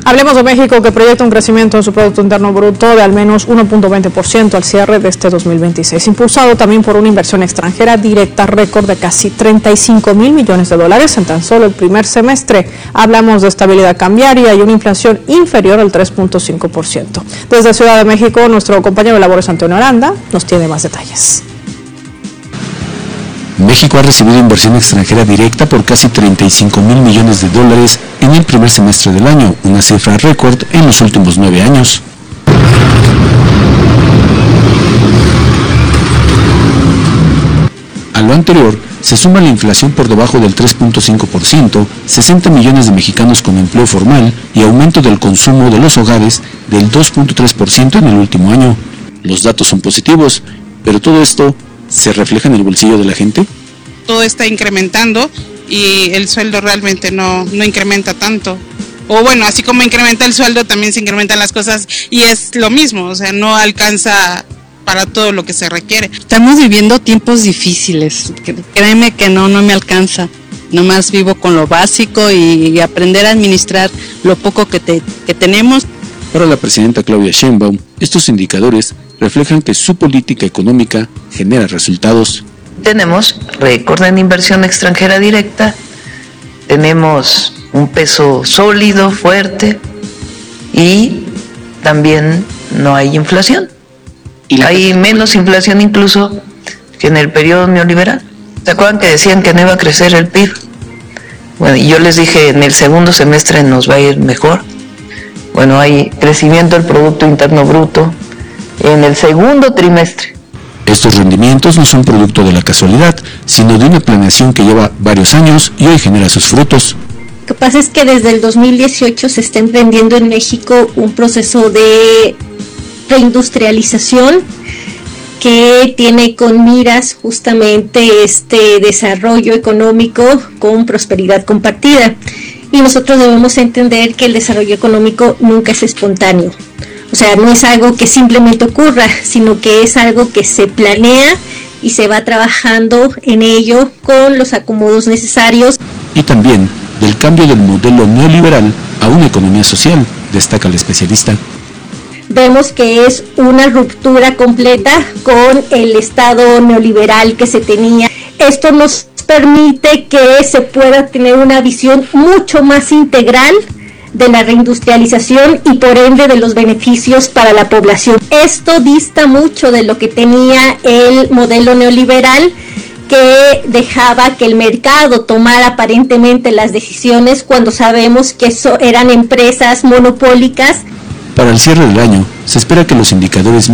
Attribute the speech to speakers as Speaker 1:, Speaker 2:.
Speaker 1: Hablemos de México, que proyecta un crecimiento en su Producto Interno Bruto de al menos 1.20% al cierre de este 2026, impulsado también por una inversión extranjera directa récord de casi 35,000 millones de dólares en tan solo el primer semestre. Hablamos de estabilidad cambiaria y una inflación inferior al 3.5%. Desde Ciudad de México, nuestro compañero de labores Antonio Aranda nos tiene más detalles.
Speaker 2: México ha recibido inversión extranjera directa por casi 35,000 millones de dólares en el primer semestre del año, una cifra récord en los últimos 9 años. A lo anterior, se suma la inflación por debajo del 3.5%, 60 millones de mexicanos con empleo formal y aumento del consumo de los hogares del 2.3% en el último año. Los datos son positivos, pero todo esto ¿se refleja en el bolsillo de la gente?
Speaker 3: Todo está incrementando y el sueldo realmente no incrementa tanto. O bueno, así como incrementa el sueldo, también se incrementan las cosas y es lo mismo, o sea, no alcanza para todo lo que se requiere.
Speaker 4: Estamos viviendo tiempos difíciles, créeme que no me alcanza. Nomás vivo con lo básico y aprender a administrar lo poco que tenemos.
Speaker 2: Para la presidenta Claudia Sheinbaum, estos indicadores reflejan que su política económica genera resultados.
Speaker 5: Tenemos récord en inversión extranjera directa, tenemos un peso sólido, fuerte y también no hay inflación. Hay menos inflación incluso que en el periodo neoliberal. ¿Se acuerdan que decían que no iba a crecer el PIB? Bueno, y yo les dije, en el segundo semestre nos va a ir mejor. Bueno, hay crecimiento del Producto Interno Bruto en el segundo trimestre.
Speaker 2: Estos rendimientos no son producto de la casualidad, sino de una planeación que lleva varios años y hoy genera sus frutos.
Speaker 6: Lo que pasa es que desde el 2018 se está emprendiendo en México un proceso de reindustrialización que tiene con miras justamente este desarrollo económico con prosperidad compartida. Y nosotros debemos entender que el desarrollo económico nunca es espontáneo. O sea, no es algo que simplemente ocurra, sino que es algo que se planea y se va trabajando en ello con los acomodos necesarios.
Speaker 2: Y también del cambio del modelo neoliberal a una economía social, destaca el especialista.
Speaker 6: Vemos que es una ruptura completa con el estado neoliberal que se tenía. Esto nos permite que se pueda tener una visión mucho más integral de la reindustrialización y por ende de los beneficios para la población. Esto dista mucho de lo que tenía el modelo neoliberal, que dejaba que el mercado tomara aparentemente las decisiones cuando sabemos que eran empresas monopólicas.
Speaker 2: Para el cierre del año, se espera que los indicadores